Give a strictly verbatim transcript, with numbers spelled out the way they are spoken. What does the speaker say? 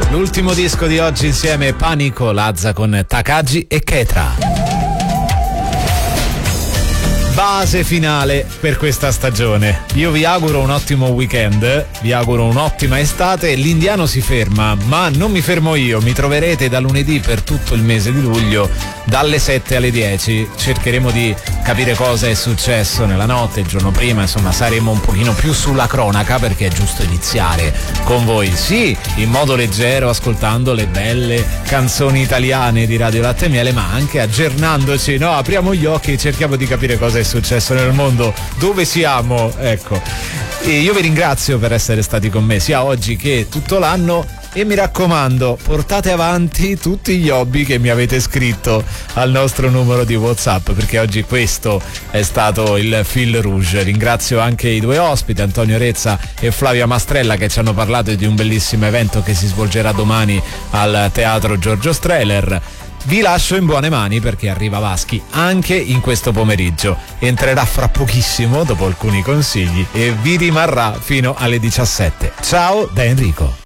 L'ultimo disco di oggi insieme Panico, Lazza con Takagi e Ketra. Base finale per questa stagione. Io vi auguro un ottimo weekend, vi auguro un'ottima estate. L'Indiano si ferma, ma non mi fermo io. Mi troverete da lunedì per tutto il mese di luglio dalle sette alle dieci. Cercheremo di capire cosa è successo nella notte, il giorno prima, insomma saremo un pochino più sulla cronaca, perché è giusto iniziare con voi, sì, in modo leggero, ascoltando le belle canzoni italiane di Radio Latte e Miele, ma anche aggiornandoci, no? Apriamo gli occhi e cerchiamo di capire cosa è successo nel mondo, dove siamo, ecco. E io vi ringrazio per essere stati con me sia oggi che tutto l'anno, e mi raccomando, portate avanti tutti gli hobby che mi avete scritto al nostro numero di WhatsApp, perché oggi questo è stato il fil rouge. Ringrazio anche i due ospiti, Antonio Rezza e Flavia Mastrella, che ci hanno parlato di un bellissimo evento che si svolgerà domani al Teatro Giorgio Strehler. Vi lascio in buone mani perché arriva Vaschi anche in questo pomeriggio. Entrerà fra pochissimo dopo alcuni consigli e vi rimarrà fino alle diciassette. Ciao da Enrico.